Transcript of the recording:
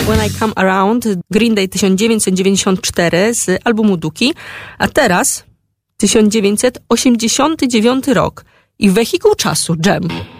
When I Come Around, Green Day 1994 z albumu Dookie, a teraz 1989 rok i wehikuł czasu, Jam.